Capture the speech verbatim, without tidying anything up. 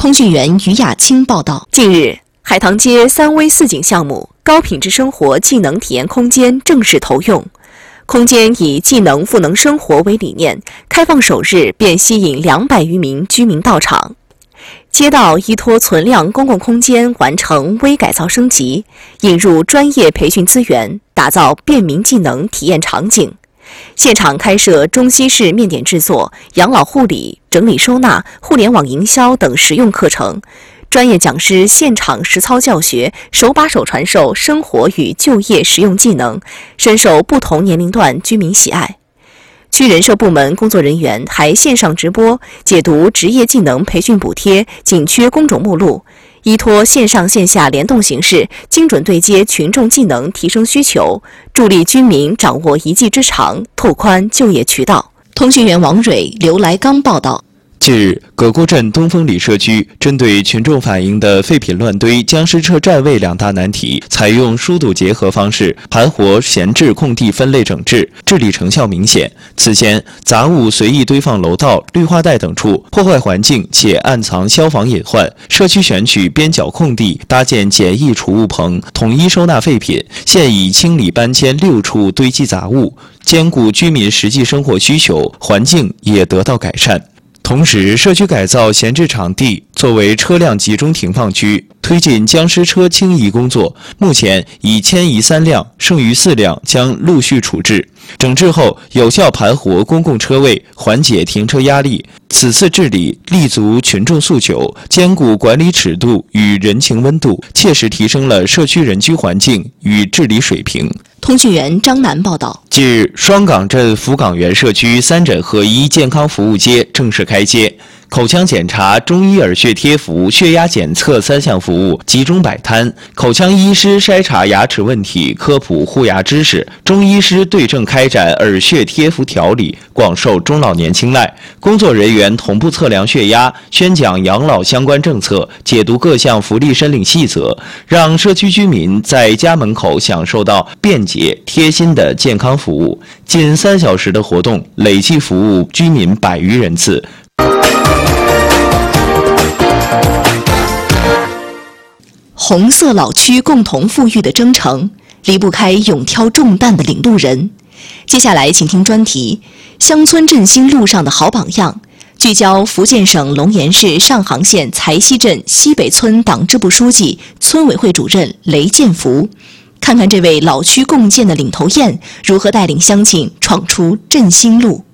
通讯员于亚青报道。 近日，海棠街三微四景项目高品质生活技能体验空间正式投用。空间以技能赋能生活为理念，开放首日便吸引两百余名居民到场。街道依托存量公共空间完成微改造升级，引入专业培训资源，打造便民技能体验场景。现场开设中西式面点制作、养老护理、整理收纳、互联网营销等实用课程。专业讲师现场实操教学，手把手传授生活与就业实用技能，深受不同年龄段居民喜爱。区人社部门工作人员还线上直播解读职业技能培训补贴、紧缺工种目录，依托线上线下联动形式，精准对接群众技能提升需求，助力居民掌握一技之长，拓宽就业渠道。 通讯员王蕊、刘来刚报道。 近日，葛沽镇东风里社区针对群众反映的废品乱堆、僵尸车占位两大难题，采用疏堵结合方式盘活闲置空地分类整治，治理成效明显。此前，杂物随意堆放楼道、绿化带等处，破坏环境且暗藏消防隐患。社区选取边角空地，搭建简易储物棚，统一收纳废品。现已清理搬迁六处堆积杂物，兼顾居民实际生活需求，环境也得到改善。同时，社区改造闲置场地作为车辆集中停放区，推进僵尸车清移工作。目前已迁移三辆，剩余四辆将陆续处置。整治后，有效盘活公共车位，缓解停车压力。此次治理立足群众诉求，兼顾管理尺度与人情温度，切实提升了社区人居环境与治理水平。 通讯员张楠报道。 近日，双港镇福港园社区三诊合一健康服务街正式开街。口腔检查、中医耳穴贴服、血压检测三项服务集中摆摊，口腔医师筛查牙齿问题，科普护牙知识；中医师对症开展耳穴贴服调理，广受中老年青睐。工作人员同步测量血压，宣讲养老相关政策，解读各项福利申领细则，让社区居民在家门口享受到便捷贴心的健康服务。近三小时的活动，累计服务居民百余人次。 红色老区共同富裕的征程，离不开勇挑重担的领路人。接下来请听专题《乡村振兴路上的好榜样》，聚焦福建省龙岩市上杭县财溪镇西北村党支部书记、村委会主任雷建福，看看这位老区共建的领头雁如何带领乡亲闯出振兴路。